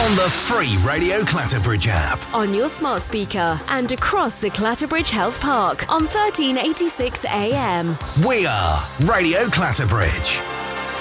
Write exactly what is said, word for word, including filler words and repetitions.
on the free Radio Clatterbridge app, on your smart speaker, and across the Clatterbridge Health Park on thirteen eighty-six A M. We are Radio Clatterbridge.